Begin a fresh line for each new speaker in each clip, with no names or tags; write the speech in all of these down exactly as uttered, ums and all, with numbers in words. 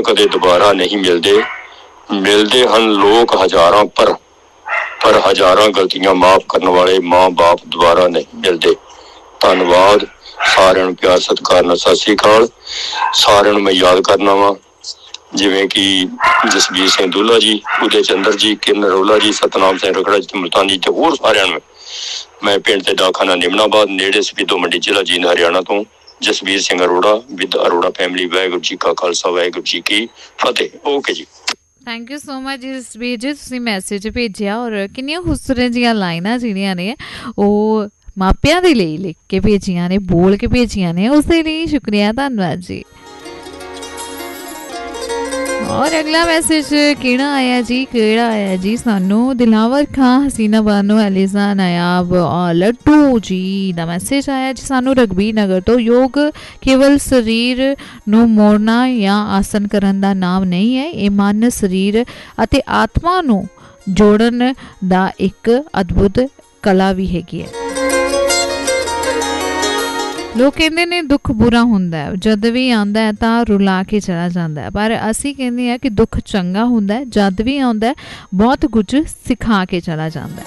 कदे दोबारा नहीं मिलते। मिलते हैं लोग हजारों पर पर हजारां गलतियां माफ करने वाले माँ बाप दोबारा नहीं मिलते। धन्यवाद सारिਆਂ ਨੂੰ प्यार सत्कार ਨਾਲ सत श्री अकाल। सारिਆਂ ਨੂੰ मैं याद करना वा जिवें कि जसबीर सिंह दूला जी, उदय चंद्र जी, किरण अरोला जी, सतनाम सिंह रखड़ा जी, मुल्तान जी ते होर सारिਆਂ ਨੂੰ मैं पिंड ते डाकखाना निमनाबाद नेड़े सफीदो मंडी जिला जींद हरियाणा तो जसबीर सिंह अरोड़ा विद अरोड़ा फैमिली। वाहिगुरू जी का खालसा वाहिगुरू जी की फतेह। Okay ji,
thank you so much Jasbir जी, तुसीं मैसेज भेजिया और किन्नियां खूबसूरत जिहियां लाइनां ਜਿਹੜੀਆਂ ਨੇ ਉਹ ਮਾਪਿਆਂ ਦੇ ਲਈ ਲਿਖ ਕੇ ਭੇਜੀਆਂ ਨੇ, ਬੋਲ ਕੇ ਭੇਜੀਆਂ ਨੇ, ਉਸ ਦੇ ਲਈ ਸ਼ੁਕਰੀਆ, ਧੰਨਵਾਦ ਜੀ। और अगला मैसेज केड़ा आया जी, केड़ा आया जी सानू दिलावर खां हसीना बानो एलिजा नायाब और लड्डू जी दा मैसेज आया जी सानू रघबीर नगर तो। योग केवल शरीर नू मोड़ना या आसन करन दा नाम नहीं है, ये मन शरीर अते आत्मा नू जोड़न दा एक अद्भुत कला भी हैगी है। लोग कहते ने दुख बुरा हुंदा है, जद भी आंदा है तां रुला के चला जाता है, पर असी कहते हैं कि दुख चंगा हुंदा है, जद भी आंदा है बहुत कुछ सिखा के चला जाता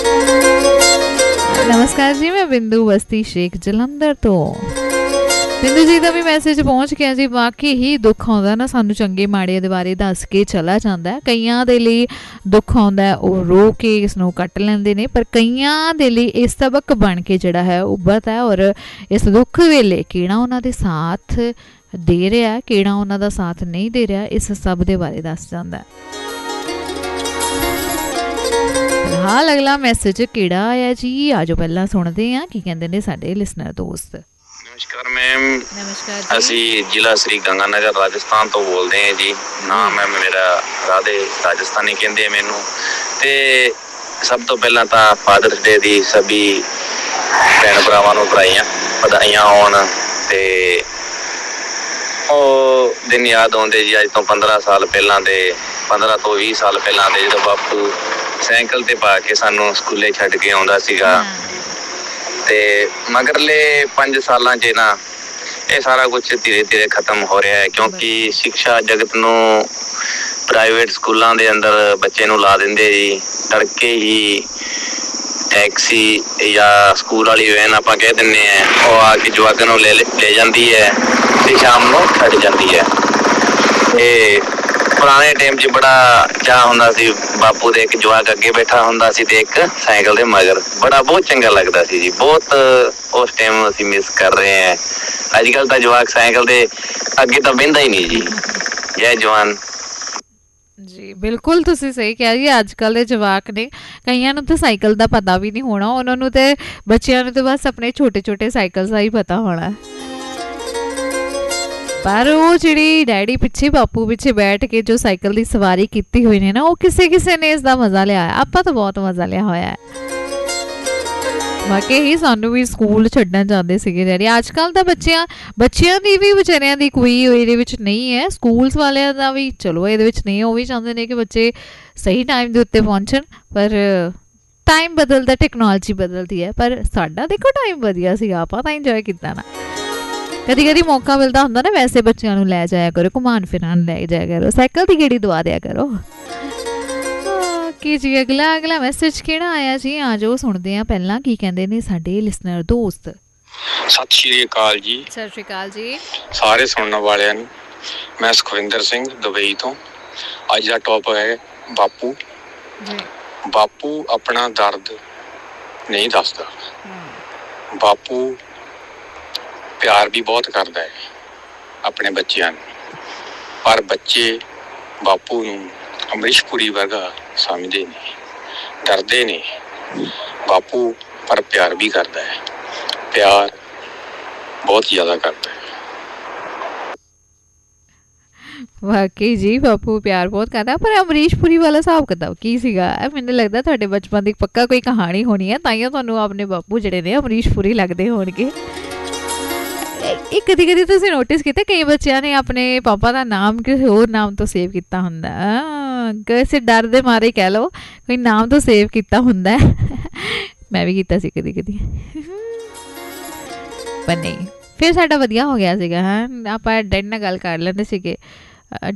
है। नमस्कार जी, मैं बिंदु बस्ती शेख जलंधर तो। बिंदु जी का भी मैसेज पहुँच गया जी। वाकई ही दुख आंदा ना सानू चंगे माड़े दे बारे दस के चला जाता है। कईयां दे लई दुख आंदा है वो रो के इसनों कट लैंदे ने, पर कईयां दे लई इस सबक बन के जिहड़ा है उभरदा है और इस दुख वेले किहड़ा उन्हां दे साथ दे रहा है, किहड़ा उन्हां दा साथ नहीं दे रहा, इस सब दे बारे दस जांदा है। फिलहाल अगला मैसेज किहड़ा आया जी, आजो पहला सुणदे हां की कहंदे ने साडे लिसनर दोस्त।
नमस्कार मैम,
नमस्कार
असी जिला श्री गंगानगर राजस्थान तो बोलते हैं जी। नाम है मेरा राधे, राजस्थानी कहते हैं मैनू। ते सब तो पहला तो फादर्स डे दी सभी भैन भरावां नूं बधाइयां बधाइयां होण। ते ਉਹ दिन याद आउंदे जी अज तो पंद्रह साल पहलां दे, पंद्रह तो बीस साल पहलां दे जदों बापू साइकिल ते पा के सानू स्कूले छड्ड के आउंदा सीगा। ते मगरले पंज सालां च ना ये सारा कुछ धीरे धीरे खत्म हो रहा है, क्योंकि शिक्षा जगत नू प्राइवेट स्कूलों के अंदर बच्चे नू ला देंदे जी। तड़के ही टैक्सी या स्कूल वाली वैन आप कह दिंदे हैं, वो आके जवाकां नू ले ले जाती है ते शाम नू छड्ड जाती है। ये पुराने टाइम च बड़ा चाह हुंदा सी, बापू दे एक जवाक अगे बैठा हुंदा सी ते एक साइकिल दे मगर, बड़ा बहुत चंगा लगता सी जी। बहुत उस टाइम असीं मिस कर रहे हैं। अजकल तो जवाक साइकिल दे अगे तो बहिंदा ही नहीं जी। जय जवान
जी, बिल्कुल तुसीं सही कहा जी। अजकल दे जवाक ने कईयां नूं तो साइकिल दा पता भी नहीं होना, उन्हां नूं ते बच्चियां नूं ते बस अपने छोटे छोटे साइकिल दा ही पता होना। पर वो जिहड़ी डैडी पिछे बापू पिछे बैठ के जो साइकिल की सवारी की हुई ने ना, वो किसी किसी ने इसका मज़ा लिया। आपां तो बहुत मज़ा लिया होया है। वाकई ही सानू भी स्कूल छड्डन जांदे सीगे डैडी। अजकल तो बच्चियां बच्चियां दी भी विचारियां दी कोई इहदे विच नहीं है, स्कूल्स वालियां दा भी चलो इहदे विच नहीं, वो भी चाहते हैं कि बच्चे सही टाइम के उत्ते पहुंचन। पर टाइम बदलदा, टेक्नोलॉजी बदलती है, पर साडा देखो टाइम वधिया सी, आपां तां इंजॉय कीता ना। कदी कदी मौका मिलता होंदा ना, वैसे बच्चों नूं लै जाया करो, घुमान फिरान लै जाया करो, साइकिल की गेड़ी दवा दिया करो। कि जी अगला अगला मैसेज किहड़ा आया जी, आ जाओ सुनते हैं पहला की कहंदे ने साडे लिसनर दोस्त।
सत श्री अकाल जी।
सत श्री अकाल जी
सारे सुनने वालियां नूं। मैं सुखविंदर सिंह दुबई तो। अज दा टॉपिक है बापू जी। बापू अपना दर्द नहीं दसदा। बापू प्यार भी बहुत करता है अपने बच्चों, पर बच्चे बापू नूं अमरीश पुरी वर्गा समझते नहीं, डरते नहीं। बापू पर प्यार भी करता है, प्यार बहुत ज़्यादा करता है।
वाकई जी बापू प्यार बहुत करता, पर अमरीश पुरी वाला हिसाब किताब की सीगा? मैनूं लगदा तुहाडे बचपन दी पक्का कोई कहानी होनी है, ताइयों तुहानूं अपने बापू जिहड़े ने अमरीश पुरी लगदे होणगे। एक कदी कदी तुसीं नोटिस किया कई बच्चों ने अपने पापा का नाम किसी होर नाम तो सेव किया हुंदा, किसी डर दे मारे कह लो कोई नाम तो सेव किया हुंदा है। मैं भी किया सी कदी कदी, पर नहीं फिर साडा वधिया हो गया सीगा। हाँ, आपां डैडी नाल गल कर लैंदे सीगे